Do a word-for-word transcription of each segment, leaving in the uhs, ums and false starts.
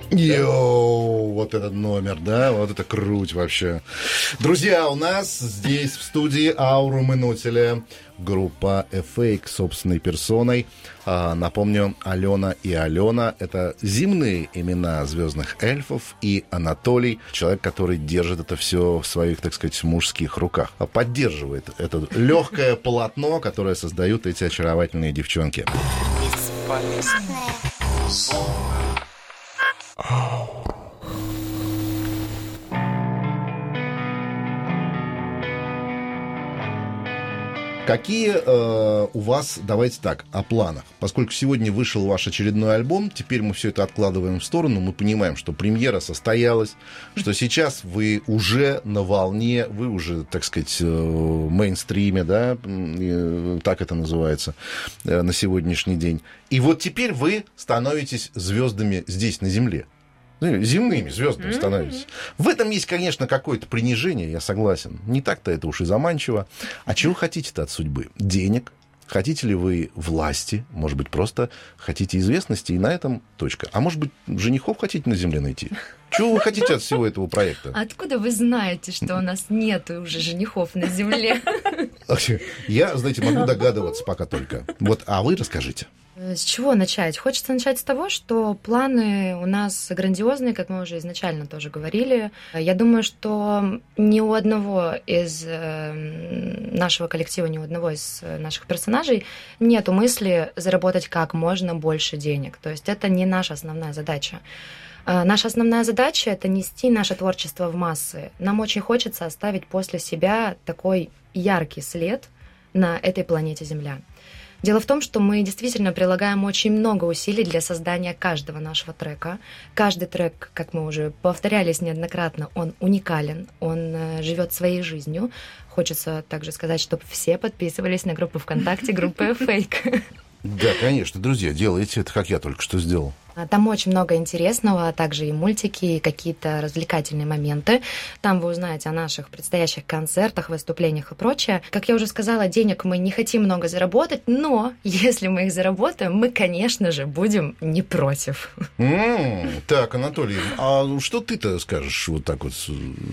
Йоу, вот этот номер, да, вот это круть вообще. Друзья, у нас здесь в студии Aurum Inutile группа Fake собственной персоной. А, напомню, Алена и Алена — это земные имена звездных эльфов, и Анатолий — человек, который держит это все в своих, так сказать, мужских руках, поддерживает это легкое полотно, которое создают эти очаровательные девчонки. Какие э, у вас, давайте так, о планах? Поскольку сегодня вышел ваш очередной альбом, теперь мы все это откладываем в сторону, мы понимаем, что премьера состоялась, что сейчас вы уже на волне, вы уже, так сказать, в мейнстриме, да, так это называется, на сегодняшний день. И вот теперь вы становитесь звездами здесь, на Земле. Земными звездами становитесь. В этом есть, конечно, какое-то принижение, я согласен. Не так-то это уж и заманчиво. А чего хотите-то от судьбы? Денег? Хотите ли вы власти? Может быть, просто хотите известности, и на этом точка. А может быть, женихов хотите на земле найти? Чего вы хотите от всего этого проекта? Откуда вы знаете, что у нас нет уже женихов на земле? Я, знаете, могу догадываться пока только. Вот, а вы расскажите. С чего начать? Хочется начать с того, что планы у нас грандиозные, как мы уже изначально тоже говорили. Я думаю, что ни у одного из нашего коллектива, ни у одного из наших персонажей нету мысли заработать как можно больше денег. То есть это не наша основная задача. Наша основная задача — это нести наше творчество в массы. Нам очень хочется оставить после себя такой яркий след на этой планете Земля. Дело в том, что мы действительно прилагаем очень много усилий для создания каждого нашего трека. Каждый трек, как мы уже повторялись неоднократно, он уникален, он живет своей жизнью. Хочется также сказать, чтобы все подписывались на группу ВКонтакте, группы Fake. Да, конечно, друзья, делайте это, как я только что сделал. Там очень много интересного, а также и мультики, и какие-то развлекательные моменты. Там вы узнаете о наших предстоящих концертах, выступлениях и прочее. Как я уже сказала, денег мы не хотим много заработать, но если мы их заработаем, мы, конечно же, будем не против. Mm, так, Анатолий, а что ты-то скажешь вот так вот с,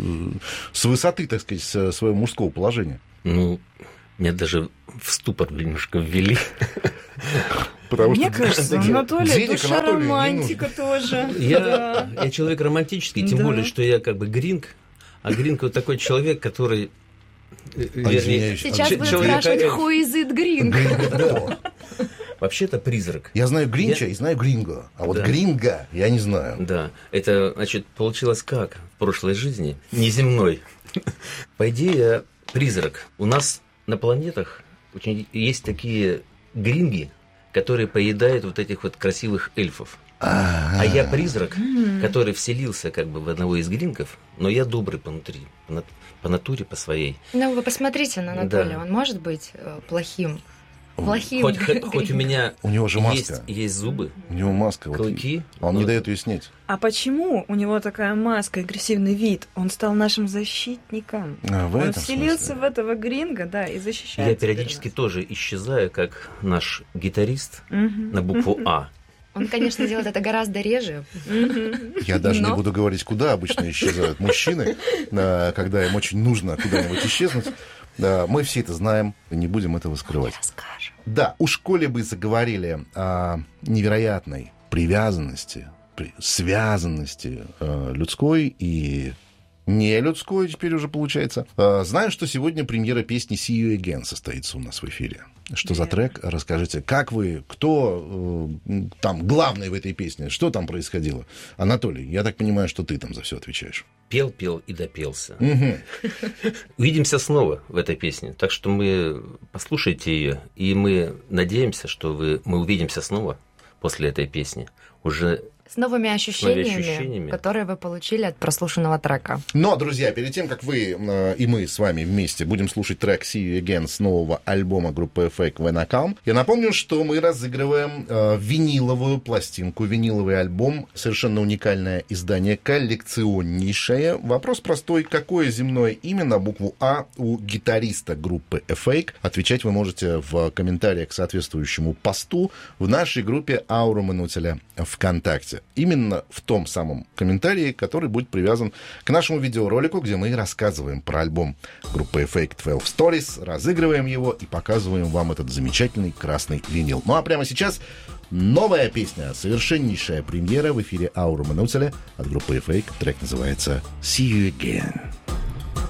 с высоты, так сказать, своего мужского положения? Ну, меня даже в ступор немножко ввели. Потому Мне что, кажется, Анатолий, душа романтика тоже. Я, да. я человек романтический, тем да. более, что я как бы гринг, а гринг вот такой человек, который... Вернее, сейчас будут спрашивать, who is it гринг? Вообще-то призрак. Я знаю Гринча я... и знаю Гринго, а вот да. Гринга я не знаю. Да, это, значит, получилось как в прошлой жизни, неземной. По идее, я призрак. У нас на планетах очень есть такие гринги, которые поедают вот этих вот красивых эльфов. А, а я призрак, который вселился как бы в одного из грингов, но я добрый внутри, по, по натуре, по своей. Ну, вы посмотрите на Анатолия, да. он может быть э, плохим. Плохим. Хоть, хоть, хоть у меня у него же маска. Есть, есть зубы, у него маска, клыки. Вот, он но... не дает ее снять. А почему у него такая маска, агрессивный вид? Он стал нашим защитником. А, в он вселился смысле? в этого гринга, да, и защищает. Я периодически тоже исчезаю, как наш гитарист угу. на букву А. Он, конечно, делает это гораздо реже. Я даже но... не буду говорить, куда обычно исчезают мужчины, когда им очень нужно куда-нибудь исчезнуть. Мы все это знаем, и не будем этого скрывать. Да, уж коли бы заговорили о невероятной привязанности, связанности людской и не людской теперь уже получается. Знаю, что сегодня премьера песни «See You Again» состоится у нас в эфире. Что за трек? Расскажите, как вы, кто э, там главный в этой песне, что там происходило? Анатолий, я так понимаю, что ты там за все отвечаешь. Пел, пел и допелся. Угу. Увидимся снова в этой песне. Так что мы послушайте ее, и мы надеемся, что вы, мы увидимся снова после этой песни. Уже с новыми ощущениями, с новыми ощущениями, которые вы получили от прослушанного трека. Но, друзья, перед тем, как вы э, и мы с вами вместе будем слушать трек «See You Again» с нового альбома группы Fake «When I Come», я напомню, что мы разыгрываем э, виниловую пластинку, виниловый альбом, совершенно уникальное издание, коллекционнейшее. Вопрос простой: какое земное имя на букву «А» у гитариста группы Fake? Отвечать вы можете в комментариях к соответствующему посту в нашей группе Aurum Inutile ВКонтакте. ВКонтакте. Именно в том самом комментарии, который будет привязан к нашему видеоролику, где мы рассказываем про альбом группы Fake двенадцать Stories, разыгрываем его и показываем вам этот замечательный красный винил. Ну а прямо сейчас новая песня, совершеннейшая премьера в эфире Аура Мануцеля от группы Fake. Трек называется «See You Again».